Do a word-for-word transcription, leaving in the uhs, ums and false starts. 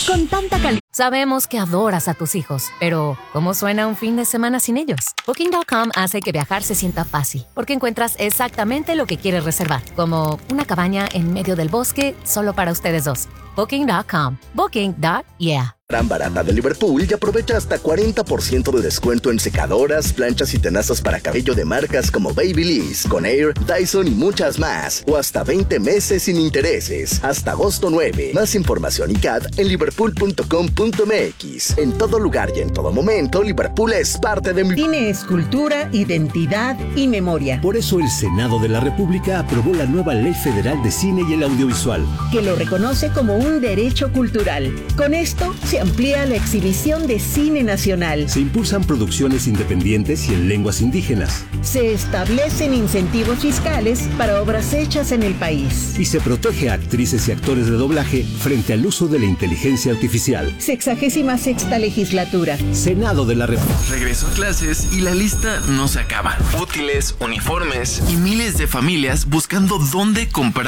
Con tanta calidad. Sabemos que adoras a tus hijos, pero ¿cómo suena un fin de semana sin ellos? Booking punto com hace que viajar se sienta fácil, porque encuentras exactamente lo que quieres reservar, como una cabaña en medio del bosque solo para ustedes dos. Booking punto com. Booking. Yeah. Gran barata de Liverpool y aprovecha hasta cuarenta por ciento de descuento en secadoras, planchas y tenazas para cabello de marcas como Babyliss, Conair, Dyson y muchas más. O hasta veinte meses sin intereses. Hasta agosto nueve. Más información y C A D en liverpool punto com punto m x. En todo lugar y en todo momento, Liverpool es parte de mi... Cine es cultura, identidad y memoria. Por eso el Senado de la República aprobó la nueva Ley Federal de Cine y el Audiovisual, que lo reconoce como un derecho cultural. Con esto se amplía la exhibición de cine nacional. Se impulsan producciones independientes y en lenguas indígenas. Se establecen incentivos fiscales para obras hechas en el país. Y se protege a actrices y actores de doblaje frente al uso de la inteligencia artificial. Sexagésima sexta legislatura. Senado de la República. Regreso a clases y la lista no se acaba. Útiles, uniformes y miles de familias buscando dónde comprar